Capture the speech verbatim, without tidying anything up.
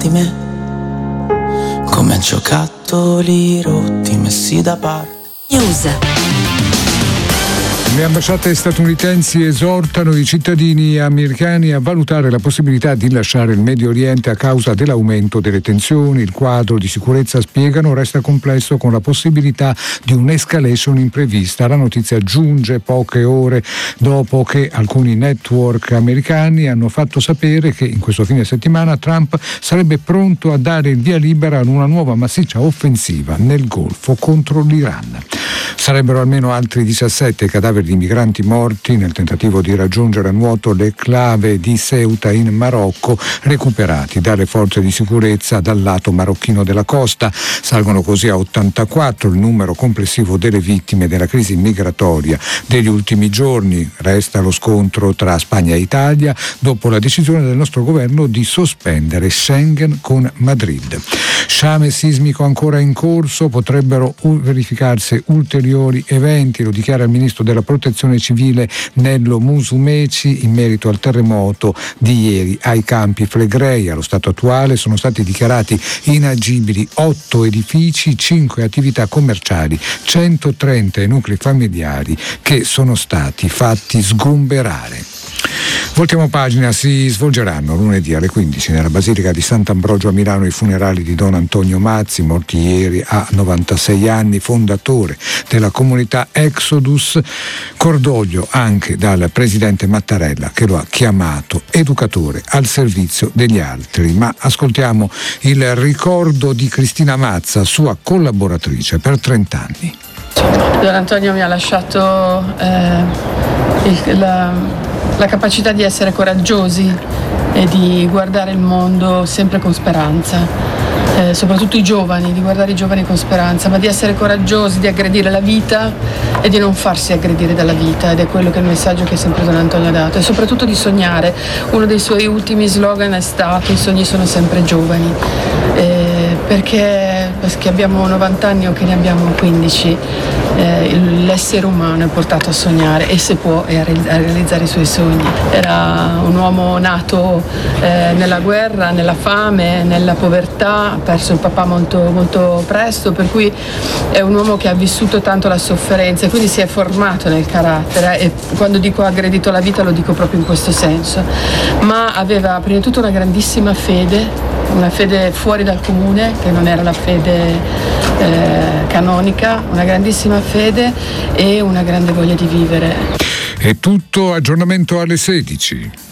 di me, come giocattoli rotti messi da parte. News. Le ambasciate statunitensi esortano i cittadini americani a valutare la possibilità di lasciare il Medio Oriente a causa dell'aumento delle tensioni. Il quadro di sicurezza, spiegano, resta complesso con la possibilità di un'escalation imprevista. La notizia giunge poche ore dopo che alcuni network americani hanno fatto sapere che in questo fine settimana Trump sarebbe pronto a dare il via libera ad una nuova massiccia offensiva nel Golfo contro l'Iran. Sarebbero almeno altri diciassette cadaveri di migranti morti nel tentativo di raggiungere a nuoto l'enclave di Ceuta in Marocco, recuperati dalle forze di sicurezza dal lato marocchino della costa. Salgono così a ottantaquattro il numero complessivo delle vittime della crisi migratoria degli ultimi giorni. Resta lo scontro tra Spagna e Italia dopo la decisione del nostro governo di sospendere Schengen con Madrid. Sciame sismico ancora in corso, potrebbero verificarsi ulteriori eventi, lo dichiara il ministro della Protezione Civile Nello Musumeci in merito al terremoto di ieri ai Campi Flegrei. Allo stato attuale sono stati dichiarati inagibili otto edifici, cinque attività commerciali, centotrenta nuclei familiari che sono stati fatti sgomberare. Voltiamo pagina. Si svolgeranno lunedì alle quindici nella Basilica di Sant'Ambrogio a Milano i funerali di Don Antonio Mazzi, morto ieri a novantasei anni, fondatore della comunità Exodus. Cordoglio anche dal presidente Mattarella, che lo ha chiamato educatore al servizio degli altri. Ma ascoltiamo il ricordo di Cristina Mazza, sua collaboratrice per trenta anni. Don Antonio mi ha lasciato eh, il, la la capacità di essere coraggiosi e di guardare il mondo sempre con speranza, eh, soprattutto i giovani, di guardare i giovani con speranza, ma di essere coraggiosi, di aggredire la vita e di non farsi aggredire dalla vita, ed è quello che è il messaggio che sempre Don Antonio ha dato, e soprattutto di sognare. Uno dei suoi ultimi slogan è stato: i sogni sono sempre giovani, eh, perché, perché abbiamo novanta anni o che ne abbiamo quindici, eh, l'essere umano è portato a sognare, e se può, e a realizzare i suoi sogni. Era un uomo nato eh, nella guerra, nella fame, nella povertà, ha perso il papà molto, molto presto, per cui è un uomo che ha vissuto tanto la sofferenza e quindi si è formato nel carattere, e quando dico aggredito la vita lo dico proprio in questo senso. Ma aveva prima di tutto una grandissima fede, una fede fuori dal comune, che non era la fede eh, canonica, una grandissima fede e una grande voglia di vivere. È tutto, aggiornamento alle sedici.